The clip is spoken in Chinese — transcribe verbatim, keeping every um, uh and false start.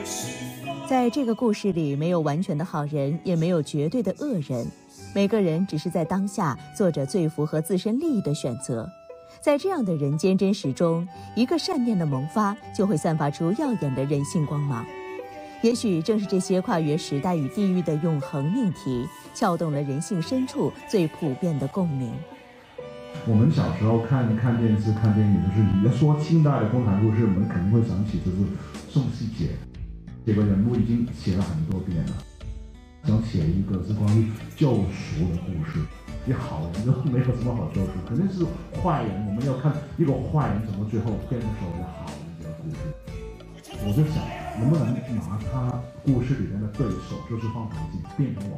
在这个故事里，没有完全的好人，也没有绝对的恶人，每个人只是在当下做着最符合自身利益的选择。在这样的人间真实中，一个善念的萌发，就会散发出耀眼的人性光芒。也许正是这些跨越时代与地域的永恒命题，撬动了人性深处最普遍的共鸣。 我们小时候看看电视、看电影，就是你要说清代的共产故事，我们肯定会想起就是宋希杰这个人物，已经写了很多遍了。想写一个是关于救赎的故事，你好人都没有什么好救赎，肯定是坏人。我们要看一个坏人怎么最后变成所谓的好人这个故事。我就想，能不能拿他故事里面的对手，就是放大镜变成我